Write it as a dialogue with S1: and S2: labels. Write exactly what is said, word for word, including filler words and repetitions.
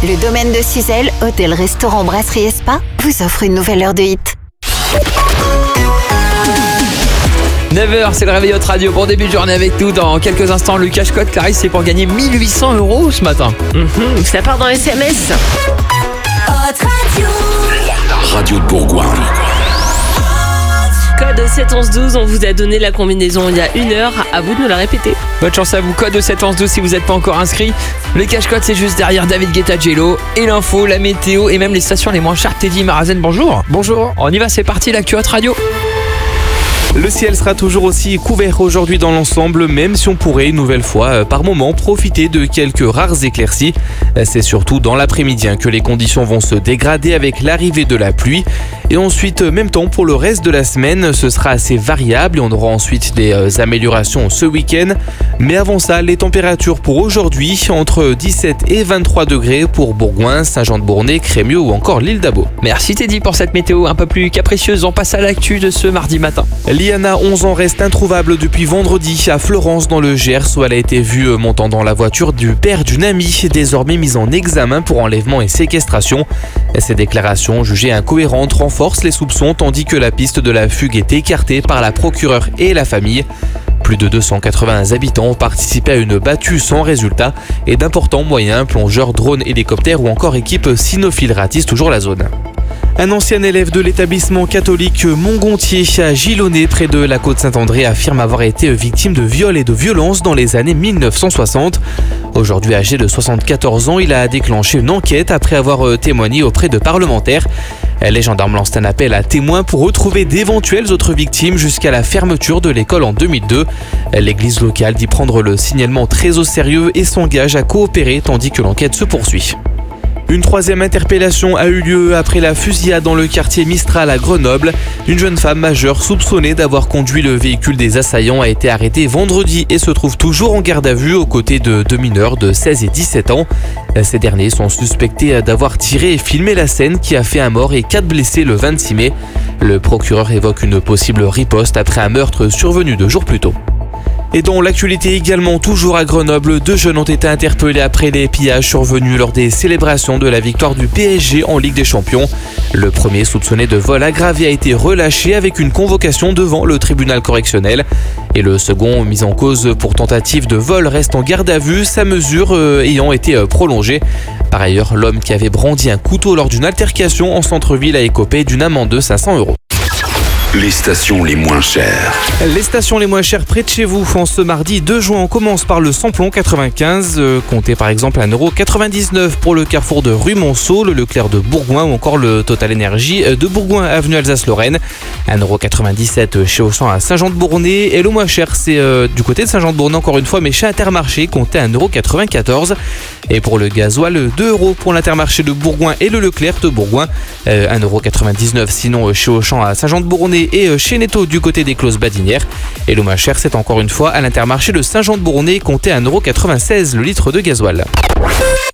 S1: Le domaine de Suzelle, hôtel, restaurant, brasserie et spa, vous offre une nouvelle heure de hit.
S2: neuf heures, c'est le réveil Hot Radio pour début de journée avec nous. Dans quelques instants, le cash code Clarisse, c'est pour gagner mille huit cents euros ce matin.
S3: Mmh, ça part dans S M S.
S4: Hot Radio.
S5: La radio de Bourgoin.
S3: Code sept onze douze, on vous a donné la combinaison il y a une heure. À vous de nous la répéter.
S2: Bonne chance à vous. Code sept onze douze si vous n'êtes pas encore inscrit. Le cash code, c'est juste derrière David Guetta, Jello. Et l'info, la météo et même les stations les moins chères. Teddy Marazen, bonjour.
S6: Bonjour.
S2: On y va, c'est parti, l'actu Hot Radio.
S6: Le ciel sera toujours aussi couvert aujourd'hui dans l'ensemble, même si on pourrait une nouvelle fois par moment profiter de quelques rares éclaircies. C'est surtout dans l'après-midi que les conditions vont se dégrader avec l'arrivée de la pluie. Et ensuite, même temps pour le reste de la semaine, ce sera assez variable et on aura ensuite des améliorations ce week-end. Mais avant ça, les températures pour aujourd'hui, entre dix-sept et vingt-trois degrés pour Bourgoin, Saint-Jean-de-Bournay, Crémieux ou encore l'île d'Abo.
S2: Merci Teddy pour cette météo un peu plus capricieuse. On passe à l'actu de ce mardi matin.
S6: Liana, onze ans, reste introuvable depuis vendredi à Florence dans le Gers où elle a été vue montant dans la voiture du père d'une amie, désormais mise en examen pour enlèvement et séquestration. Ces déclarations jugées incohérentes renforcent les soupçons tandis que la piste de la fugue est écartée par la procureure et la famille. Plus de deux cent quatre-vingts habitants ont participé à une battue sans résultat et d'importants moyens, plongeurs, drones, hélicoptères ou encore équipes cynophiles ratissent toujours la zone. Un ancien élève de l'établissement catholique Montgontier à Gilonnet, près de la côte Saint-André, affirme avoir été victime de viols et de violences dans les années mille neuf cent soixante. Aujourd'hui âgé de soixante-quatorze ans, il a déclenché une enquête après avoir témoigné auprès de parlementaires. Les gendarmes lancent un appel à témoins pour retrouver d'éventuelles autres victimes jusqu'à la fermeture de l'école en deux mille deux. L'église locale dit prendre le signalement très au sérieux et s'engage à coopérer tandis que l'enquête se poursuit. Une troisième interpellation a eu lieu après la fusillade dans le quartier Mistral à Grenoble. Une jeune femme majeure soupçonnée d'avoir conduit le véhicule des assaillants a été arrêtée vendredi et se trouve toujours en garde à vue aux côtés de deux mineurs de seize et dix-sept ans. Ces derniers sont suspectés d'avoir tiré et filmé la scène qui a fait un mort et quatre blessés le vingt-six mai. Le procureur évoque une possible riposte après un meurtre survenu deux jours plus tôt. Et dans l'actualité également, toujours à Grenoble, deux jeunes ont été interpellés après les pillages survenus lors des célébrations de la victoire du P S G en Ligue des Champions. Le premier, soupçonné de vol aggravé, a été relâché avec une convocation devant le tribunal correctionnel. Et le second, mis en cause pour tentative de vol, reste en garde à vue, sa mesure euh, ayant été euh, prolongée. Par ailleurs, l'homme qui avait brandi un couteau lors d'une altercation en centre-ville a écopé d'une amende de cinq cents euros.
S5: Les stations les moins chères.
S6: Les stations les moins chères près de chez vous. En ce mardi deux juin, on commence par le samplon quatre-vingt-quinze. Euh, comptez par exemple un euro quatre-vingt-dix-neuf pour le carrefour de rue Monceau, le Leclerc de Bourgoin ou encore le Total Énergie de Bourgoin, avenue Alsace-Lorraine. un euro quatre-vingt-dix-sept chez Auchan à Saint-Jean-de-Bournay. Et le moins cher, c'est euh, du côté de Saint-Jean-de-Bournay encore une fois, mais chez Intermarché, comptez un euro quatre-vingt-quatorze. Et pour le gasoil, deux euros pour l'Intermarché de Bourgoin et le Leclerc de Bourgoin. Euh, un euro quatre-vingt-dix-neuf sinon chez Auchan à Saint-Jean-de-Bournay et chez Netto du côté des Closes Badinières. Et le moins cher, c'est encore une fois à l'Intermarché de Saint-Jean-de-Bournay, comptez un euro quatre-vingt-seize le litre de gasoil.